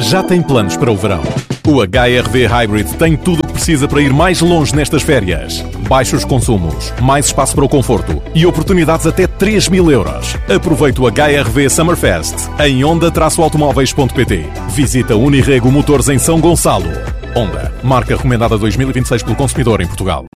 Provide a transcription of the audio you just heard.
já tem planos para o verão. O HR-V Hybrid tem tudo o que precisa para ir mais longe nestas férias. Baixos consumos, mais espaço para o conforto e oportunidades até 3.000 euros. Aproveite o HR-V Summerfest em Honda-automóveis.pt. Visita Unirrego Motores em São Gonçalo. Honda, marca recomendada 2026 pelo consumidor em Portugal.